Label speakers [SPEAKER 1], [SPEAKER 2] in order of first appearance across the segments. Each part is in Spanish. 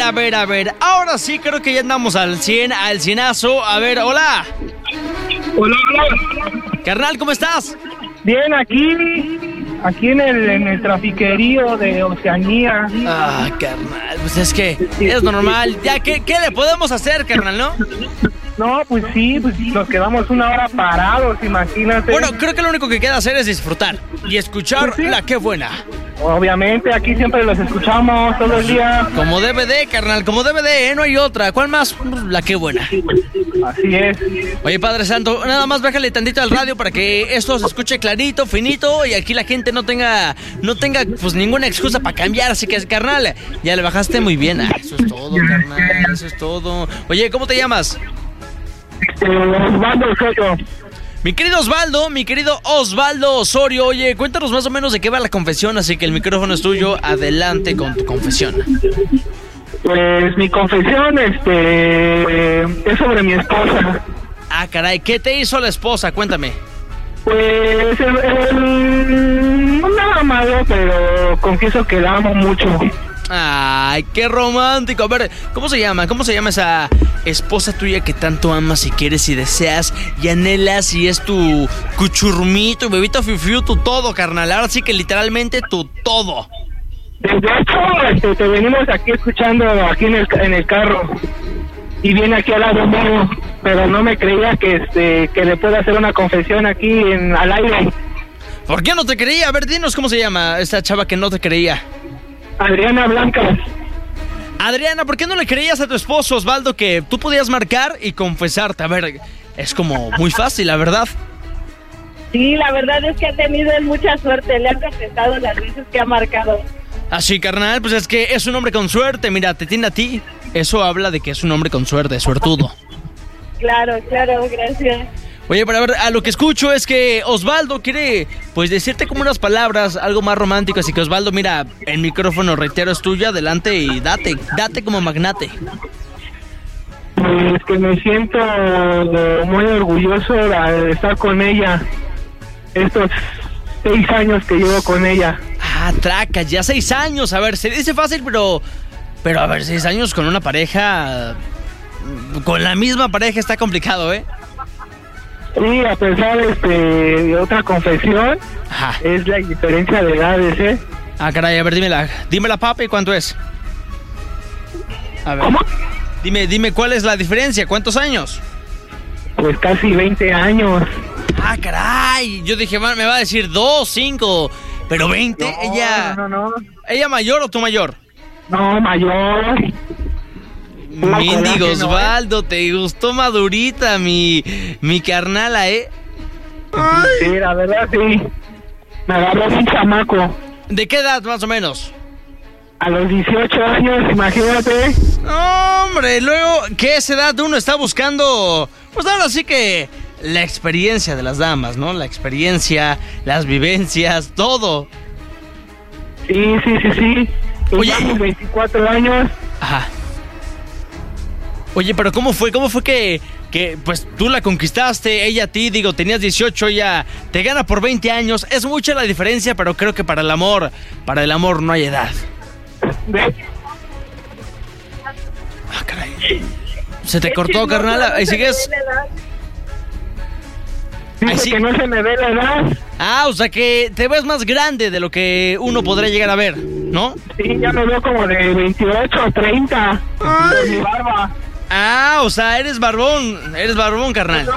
[SPEAKER 1] ver. Ahora sí creo que ya andamos al 100, al cienazo. A ver, hola.
[SPEAKER 2] Hola.
[SPEAKER 1] Carnal, ¿cómo estás?
[SPEAKER 2] Bien, aquí en el trafiquerío de Oceanía.
[SPEAKER 1] Ah, carnal, pues es que es normal. Ya, ¿qué le podemos hacer, carnal, no?
[SPEAKER 2] No, pues sí, pues nos quedamos una hora parados, imagínate.
[SPEAKER 1] Bueno, creo que lo único que queda hacer es disfrutar y escuchar
[SPEAKER 2] Pues sí.
[SPEAKER 1] la Qué Buena.
[SPEAKER 2] Obviamente, aquí siempre los escuchamos todo el día.
[SPEAKER 1] Como debe de, carnal, como debe de, no hay otra. ¿Cuál más? La Qué Buena.
[SPEAKER 2] Así es.
[SPEAKER 1] Oye, Padre Santo, nada más bájale tantito al radio para que esto se escuche clarito, finito, y aquí la gente no tenga pues ninguna excusa para cambiar. Así que, carnal, ya le bajaste muy bien. Ah, eso es todo, carnal, eso es todo. Oye, ¿cómo te llamas?
[SPEAKER 2] Osvaldo Osorio.
[SPEAKER 1] Mi querido Osvaldo Osorio, oye, cuéntanos más o menos de qué va la confesión, así que el micrófono es tuyo, adelante con tu confesión.
[SPEAKER 2] Pues mi confesión, es sobre mi esposa.
[SPEAKER 1] Ah, caray, ¿qué te hizo la esposa? Cuéntame.
[SPEAKER 2] Pues no nada malo, pero confieso que la amo mucho.
[SPEAKER 1] Ay, qué romántico. A ver, ¿cómo se llama? ¿Cómo se llama esa esposa tuya que tanto amas y quieres y deseas y anhelas y es tu cuchurmito, tu bebito fifiu, tu todo, carnal? Ahora sí que literalmente tu todo.
[SPEAKER 2] De hecho, te venimos aquí escuchando aquí en el carro y viene aquí al lado mío, pero no me creía que le pueda hacer una confesión aquí al aire.
[SPEAKER 1] ¿Por qué no te creía? A ver, dinos cómo se llama esta chava que no te creía.
[SPEAKER 2] Adriana Blancas.
[SPEAKER 1] Adriana, ¿por qué no le creías a tu esposo, Osvaldo, que tú podías marcar y confesarte? A ver, es como muy fácil, la verdad.
[SPEAKER 3] Sí, la verdad es que ha tenido él mucha suerte, le han contestado las veces que ha marcado.
[SPEAKER 1] Así, carnal, pues es que es un hombre con suerte, mira, te tiene a ti. Eso habla de que es un hombre con suerte, suertudo.
[SPEAKER 3] Claro, gracias.
[SPEAKER 1] Oye, pero a ver, a lo que escucho es que Osvaldo quiere, pues, decirte como unas palabras, algo más romántico. Así que, Osvaldo, mira, el micrófono, reitero, es tuyo, adelante y date como magnate.
[SPEAKER 2] Pues que me siento muy orgulloso de estar con ella. Estos 6 años que llevo con ella.
[SPEAKER 1] Ah, tracas, ya 6 años. A ver, se dice fácil, pero a ver, 6 años con una pareja, con la misma pareja está complicado, ¿eh?
[SPEAKER 2] Sí, a pesar de otra confesión,
[SPEAKER 1] Ajá.
[SPEAKER 2] es la diferencia de edades, ¿eh?
[SPEAKER 1] Ah, caray, a ver, dímela, papi, ¿cuánto es? A ver.
[SPEAKER 2] ¿Cómo?
[SPEAKER 1] Dime, ¿cuál es la diferencia? ¿Cuántos años?
[SPEAKER 2] Pues casi 20 años.
[SPEAKER 1] Ah, caray, yo dije, me va a decir 2, 5, pero 20,
[SPEAKER 2] No,
[SPEAKER 1] ella...
[SPEAKER 2] No.
[SPEAKER 1] ¿Ella mayor o tú mayor?
[SPEAKER 2] No, mayor.
[SPEAKER 1] Mendigo Osvaldo, te gustó madurita mi carnala, ¿eh?
[SPEAKER 2] Sí, la verdad sí. Me agarró un chamaco.
[SPEAKER 1] ¿De qué edad más o menos?
[SPEAKER 2] A los 18 años, imagínate.
[SPEAKER 1] No, hombre, luego, ¿qué esa edad uno está buscando? Pues ahora sí que la experiencia de las damas, ¿no? La experiencia, las vivencias, todo.
[SPEAKER 2] Sí.
[SPEAKER 1] Oye.
[SPEAKER 2] Llevamos 24 años.
[SPEAKER 1] Ajá. Oye, pero ¿cómo fue que pues tú la conquistaste, ella a ti, digo, tenías 18, ella te gana por 20 años? Es mucha la diferencia, pero creo que para el amor no hay edad. Ah, caray. ¿Se te cortó, carnal? Ahí sigues.
[SPEAKER 2] Dice que no se me ve la edad.
[SPEAKER 1] Ah, o sea que te ves más grande de lo que uno podría llegar a ver, ¿no?
[SPEAKER 2] Sí, ya me veo como de 28 o 30. Por mi barba.
[SPEAKER 1] Ah, o sea, eres barbón, carnal.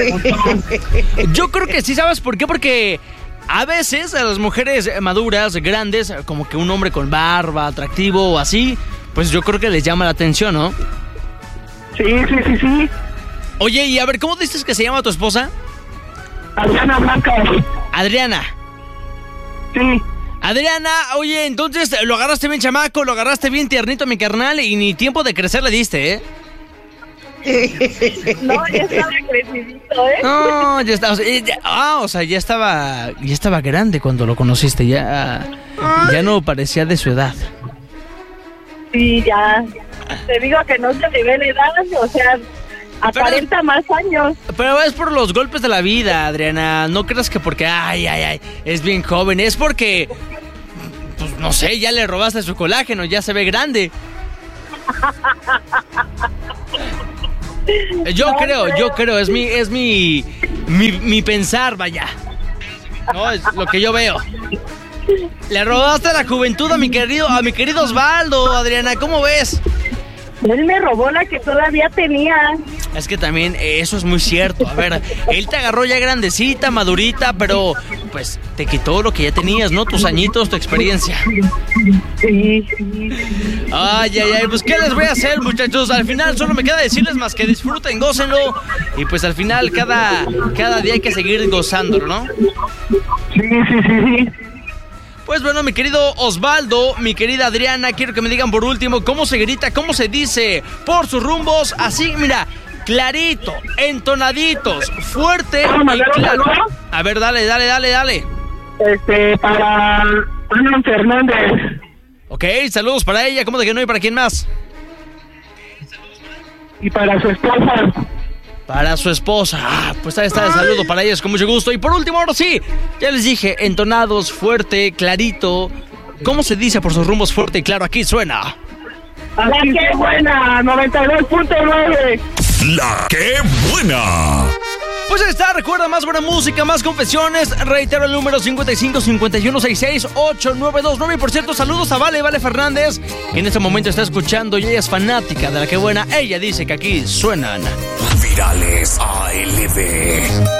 [SPEAKER 1] Yo creo que sí, ¿sabes por qué? Porque a veces a las mujeres maduras, grandes, como que un hombre con barba, atractivo o así, pues yo creo que les llama la atención, ¿no?
[SPEAKER 2] Sí.
[SPEAKER 1] Oye, y a ver, ¿cómo dices que se llama tu esposa?
[SPEAKER 2] Adriana Blanca.
[SPEAKER 1] Adriana.
[SPEAKER 2] Sí.
[SPEAKER 1] Adriana, oye, entonces lo agarraste bien chamaco, lo agarraste bien tiernito, mi carnal, y ni tiempo de crecer le diste, ¿eh?
[SPEAKER 3] No, ya estaba crecidito, ¿eh?
[SPEAKER 1] No, ya estaba, o sea, ya estaba grande cuando lo conociste, ya no parecía de su edad.
[SPEAKER 3] Sí, ya. Te digo que no se le ve la edad, o sea, aparenta más años.
[SPEAKER 1] Pero es por los golpes de la vida, Adriana. No creas que porque, es bien joven. Es porque, pues no sé, ya le robaste su colágeno, ya se ve grande. Yo creo, es mi pensar, vaya. No, es lo que yo veo. Le robaste la juventud a mi querido Osvaldo, Adriana, ¿cómo ves?
[SPEAKER 3] Él me robó la que todavía tenía.
[SPEAKER 1] Es que también eso es muy cierto. A ver, él te agarró ya grandecita, madurita, pero pues te quitó lo que ya tenías, ¿no? Tus añitos, tu experiencia.
[SPEAKER 3] Sí.
[SPEAKER 1] Ay, pues ¿qué les voy a hacer, muchachos? Al final solo me queda decirles más que disfruten, gócenlo. Y pues al final cada día hay que seguir gozándolo, ¿no?
[SPEAKER 2] Sí.
[SPEAKER 1] Pues bueno, mi querido Osvaldo, mi querida Adriana, quiero que me digan por último cómo se grita, cómo se dice por sus rumbos, así, mira, clarito, entonaditos, fuerte y claro. A ver, dale.
[SPEAKER 2] Para Ana Fernández.
[SPEAKER 1] Ok, saludos para ella, ¿cómo de que no? ¿Y para quién más?
[SPEAKER 2] Y para su esposa.
[SPEAKER 1] Para su esposa. Pues ahí está el saludo para ellas con mucho gusto. Y por último, ahora sí, ya les dije, entonados, fuerte, clarito. ¿Cómo se dice por sus rumbos fuerte y claro? Aquí suena.
[SPEAKER 2] ¡La que buena! 92.9.
[SPEAKER 4] ¡La que buena!
[SPEAKER 1] Pues ahí está, recuerda, más buena música, más confesiones. Reitero el número 55-5166-8929. Y por cierto, saludos a Vale Fernández, que en este momento está escuchando y ella es fanática de La que buena. Ella dice que aquí suenan
[SPEAKER 4] Virales ALB.